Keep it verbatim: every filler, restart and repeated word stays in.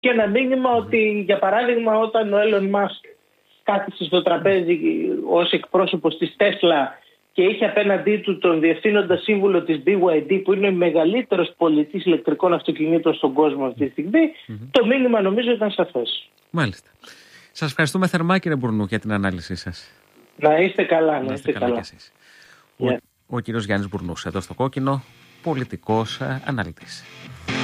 και ένα μήνυμα ότι, για παράδειγμα, όταν ο Elon Musk κάθισε στο τραπέζι ως εκπρόσωπος της Tesla και είχε απέναντί του τον διευθύνοντα σύμβουλο της μπι γουάι ντι, που είναι ο μεγαλύτερος πολιτής ηλεκτρικών αυτοκινήτων στον κόσμο αυτή τη στιγμή, mm-hmm. το μήνυμα νομίζω ήταν σαφές. Μάλιστα. Σας ευχαριστούμε θερμά, κύριε Μπουρνού, για την ανάλυση σας. Να είστε καλά, να, να είστε, είστε καλά. καλά. Yeah. Ο, ο κύριος Γιάννης Μπουρνούς, εδώ στο Κόκκινο, πολιτικός αναλυτής.